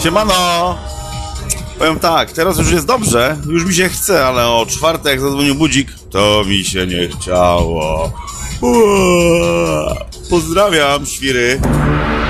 Siemano! Powiem tak, teraz już jest dobrze, już mi się chce, ale o 4 jak zadzwonił budzik, to mi się nie chciało. Pozdrawiam, świry.